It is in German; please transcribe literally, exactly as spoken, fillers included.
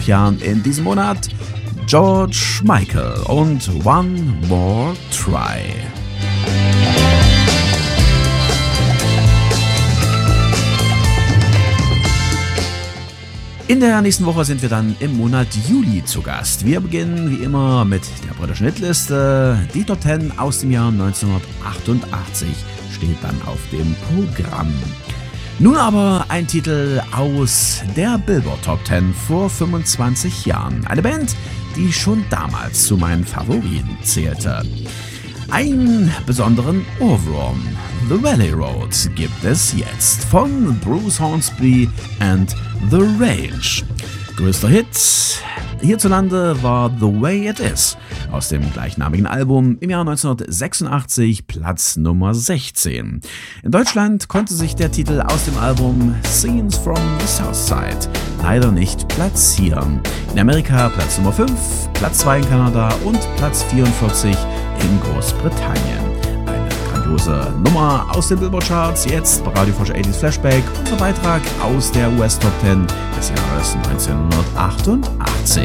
fünfzig Jahren in diesem Monat George Michael und One More Try. In der nächsten Woche sind wir dann im Monat Juli zu Gast. Wir beginnen wie immer mit der britischen Hitliste. Die Top zehn aus dem Jahr neunzehnhundertachtundachtzig steht dann auf dem Programm. Nun aber ein Titel aus der Billboard Top zehn vor fünfundzwanzig Jahren. Eine Band, die schon damals zu meinen Favoriten zählte. Einen besonderen Ohrwurm, The Valley Road, gibt es jetzt von Bruce Hornsby and The Range. Größter Hit hierzulande war The Way It Is aus dem gleichnamigen Album im Jahr neunzehnhundertsechsundachtzig, Platz Nummer sechzehn. In Deutschland konnte sich der Titel aus dem Album Scenes from the South Side leider nicht platzieren. In Amerika Platz Nummer fünf, Platz zwei in Kanada und Platz vierundvierzig in Großbritannien. Eine grandiose Nummer aus den Billboard Charts, jetzt bei Radio Frosch achtziger Flashback, unser Beitrag aus der U S Top zehn des Jahres neunzehnhundertachtundachtzig.